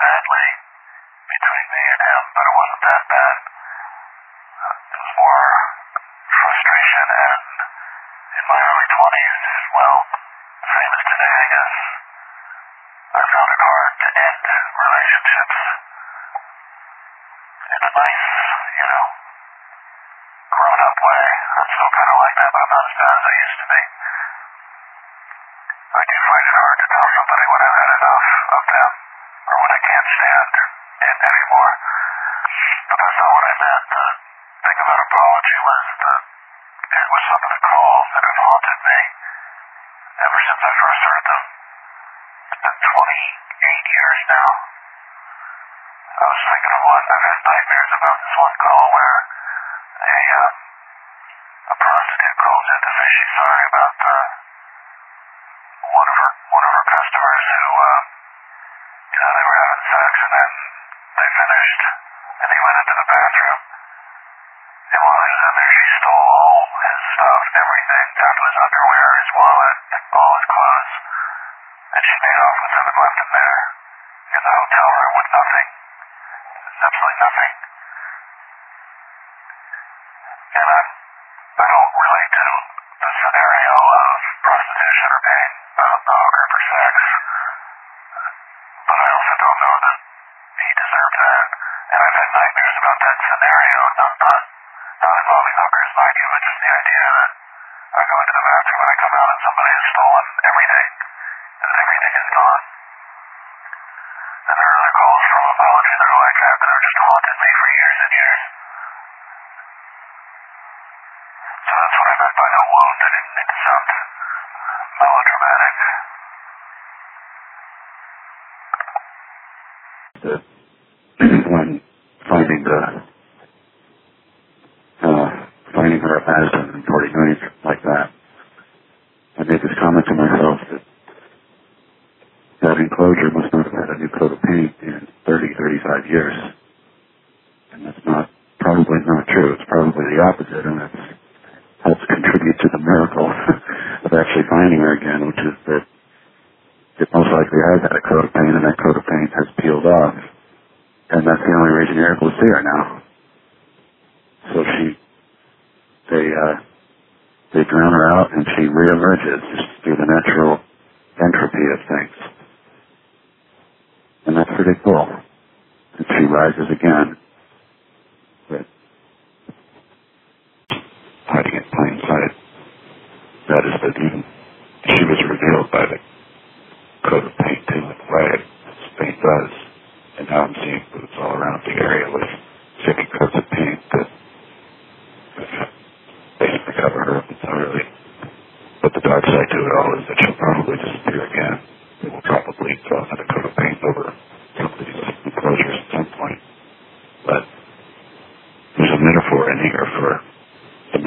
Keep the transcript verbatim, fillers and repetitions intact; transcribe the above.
badly between me and him, but it wasn't that bad. Uh, it was more frustration, and in my early twenties, well, same as today, I guess, I found it hard to end relationships in a nice, you know, grown-up way. I'm still kind of like that, but I'm not as bad as I used to be. I do find it hard to tell somebody when I've had enough of them, or when I can't stand it anymore. But that's not what I meant. The thing about apology was that it was some of the calls that have haunted me ever since I first heard them. It's been twenty-eight years now. I was thinking of one. I've had nightmares about this one call where a, uh, a prostitute calls in to say she's sorry about uh, one of her one of her customers who, uh, you know, they were having sex and then they finished and he went into the bathroom. And while he was in there, she stole all his stuff, everything, down to his underwear, his wallet, all his clothes. And she made off with him and left him there in the hotel room with nothing. Absolutely nothing. And I'm, I don't relate to the scenario of prostitution or paying a, a hooker for sex, but I also don't know that he deserved that. And I've had nightmares about that scenario, not, not, not involving hookers, mind you, but just the idea that I go into the bathroom and I come out and somebody has stolen everything, and everything is gone. And there are other calls from apology that are like that that have just haunted me for years and years. So that's what I meant by no wound. I didn't mean to sound melodramatic. The, when finding the uh, finding her at Madison and forty-ninth like that, I made this comment to myself that that enclosure must not have had a new coat of paint in thirty, thirty-five years. And that's not, probably not true. It's probably the opposite, and it helps contribute to the miracle of actually finding her again, which is that it most likely has had a coat of paint, and that coat of paint has peeled off. And that's the only reason you're able to see her now. So she, they, uh, they drown her out, and she reemerges just through the natural entropy of things. And that's pretty cool. And she rises again, but hiding in plain sight. That is that even she was revealed by the coat of paint too, in the way paint does. And now I'm seeing boots all around the area with thick coats of paint that basically cover her up entirely. But the dark side to it all is that she'll probably disappear again. It will probably draw another coat of paint